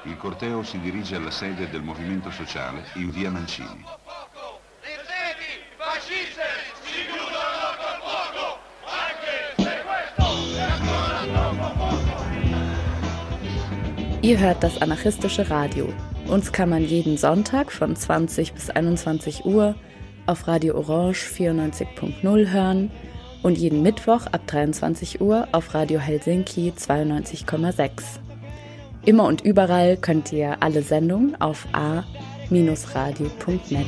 Il corteo si dirige alla sede del Movimento Sociale in via Mancini. Le sedi fasciste si chiudono col fuoco, anche se questo è ancora troppo poco. Ihr hört das anarchistische Radio. Uns kann man jeden Sonntag von 20 bis 21 Uhr auf Radio Orange 94.0 hören und jeden Mittwoch ab 23 Uhr auf Radio Helsinki 92,6. Immer und überall könnt ihr alle Sendungen auf a-radio.net